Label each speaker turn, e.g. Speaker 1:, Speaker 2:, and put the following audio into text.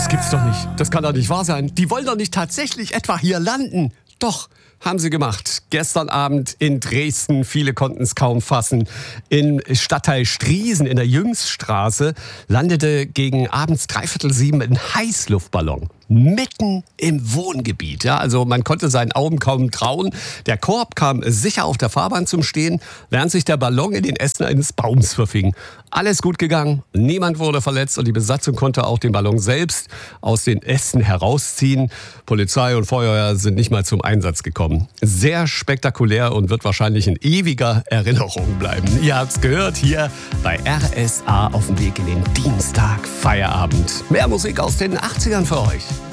Speaker 1: gibt's doch nicht. Das kann doch nicht wahr sein. Die wollen doch nicht tatsächlich etwa hier landen. Doch, haben sie gemacht. Gestern Abend in Dresden, viele konnten es kaum fassen. Im Stadtteil Striesen in der Jüngststraße landete gegen abends 6:45 ein Heißluftballon. Mitten im Wohngebiet. Ja, also man konnte seinen Augen kaum trauen. Der Korb kam sicher auf der Fahrbahn zum Stehen, während sich der Ballon in den Ästen eines Baums verfing. Alles gut gegangen, niemand wurde verletzt und die Besatzung konnte auch den Ballon selbst aus den Ästen herausziehen. Polizei und Feuerwehr sind nicht mal zum Einsatz gekommen. Sehr spektakulär und wird wahrscheinlich in ewiger Erinnerung bleiben. Ihr habt's gehört hier bei RSA auf dem Weg in den Dienstag Feierabend. Mehr Musik aus den 80ern für euch.